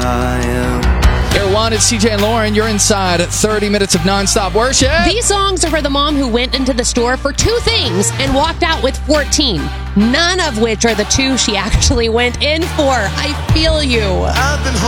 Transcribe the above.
I am. Air One, it's CJ and Lauren. You're inside 30 minutes of nonstop worship. These songs are for the mom who went into the store for 2 things and walked out with 14. None of which are the 2 she actually went in for. I feel you. I've been